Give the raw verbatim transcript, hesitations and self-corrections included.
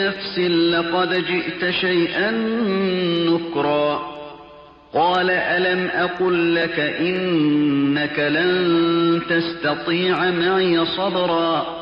نفس لقد جئت شيئا نكرا قال ألم أقل لك إنك لن تستطيع معي صبرا